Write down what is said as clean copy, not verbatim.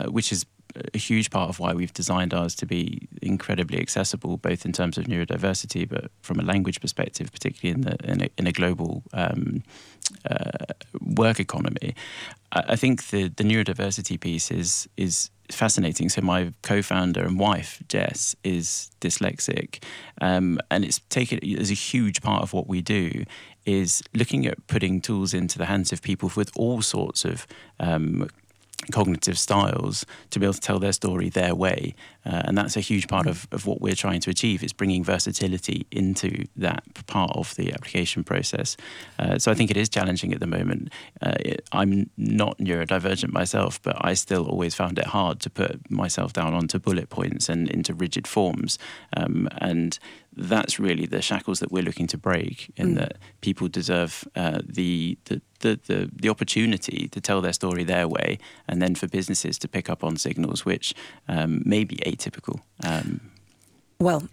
which is a huge part of why we've designed ours to be incredibly accessible, both in terms of neurodiversity, but from a language perspective, particularly in a global work economy. I think the neurodiversity piece is fascinating. So my co-founder and wife, Jess, is dyslexic, and it's taken as a huge part of what we do is looking at putting tools into the hands of people with all sorts of cognitive styles to be able to tell their story their way. And that's a huge part of what we're trying to achieve, is bringing versatility into that part of the application process. So I think it is challenging at the moment. I'm not neurodivergent myself, but I still always found it hard to put myself down onto bullet points and into rigid forms. And that's really the shackles that we're looking to break, in that people deserve the opportunity to tell their story their way, and then for businesses to pick up on signals which may be atypical. Well,